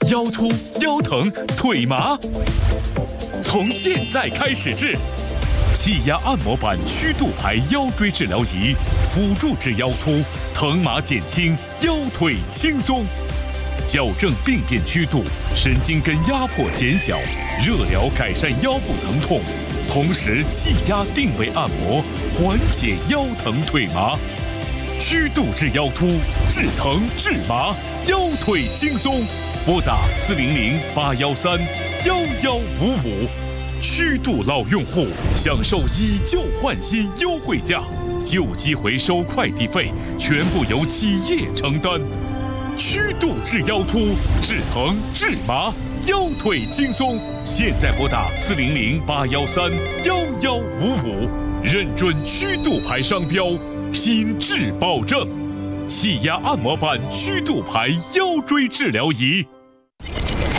腰突、腰疼、腿麻，从现在开始治。气压按摩板曲度牌腰椎治疗仪，辅助治腰突，疼麻减轻，腰腿轻松，矫正病变曲度，神经根压迫减小，热疗改善腰部疼痛，同时气压定位按摩，缓解腰疼腿麻。曲度治腰突，治疼治麻，腰腿轻松。拨打400-813-1155。曲度老用户享受以旧换新优惠价，旧机回收快递费全部由企业承担。曲度治腰突，治疼治麻，腰腿轻松。现在拨打400-813-1155，认准曲度牌商标，品质保证。气压按摩板曲度牌腰椎治疗仪。